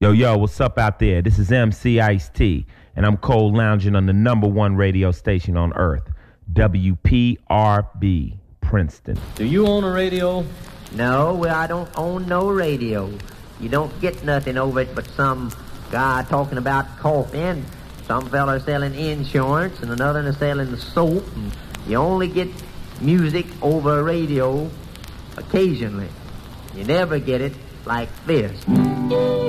Yo, what's up out there? This is MC Ice-T, and I'm cold lounging on the #1 radio station on earth, WPRB, Princeton. Do you own a radio? No, well, I don't own no radio. You don't get nothing over it but some guy talking about coffee, and some fella selling insurance, and another is selling soap, and you only get music over a radio occasionally. You never get it like this.